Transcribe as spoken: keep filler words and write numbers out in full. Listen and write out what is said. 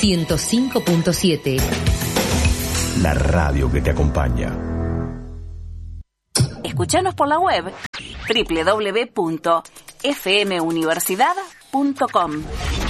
ciento cinco punto siete. La radio que te acompaña. Escuchanos por la web doble u doble u doble u punto f m universidad punto com.